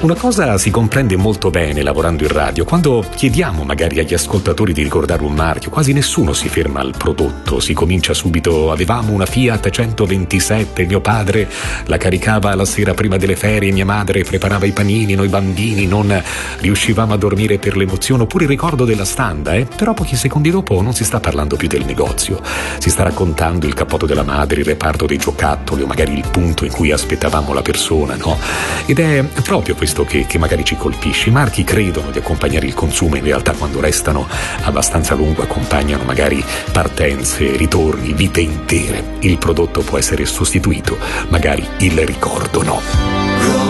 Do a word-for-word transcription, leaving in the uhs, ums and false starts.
Una cosa si comprende molto bene lavorando in radio: quando chiediamo magari agli ascoltatori di ricordare un marchio, quasi nessuno si ferma al prodotto, si comincia subito: avevamo una Fiat centoventisette, mio padre la caricava la sera prima delle ferie, mia madre preparava i panini, noi bambini non riuscivamo a dormire per l'emozione, oppure il ricordo della standa, eh? Però pochi secondi dopo non si sta parlando più del negozio, si sta raccontando il cappotto della madre, il reparto dei giocattoli o magari il punto in cui aspettavamo la persona, no? Ed è proprio questo che, che magari ci colpisce. I marchi credono di accompagnare il consumo, in realtà quando restano abbastanza a lungo accompagnano magari partenze, ritorni, vite intere. Il prodotto può essere sostituito, magari il ricordo no.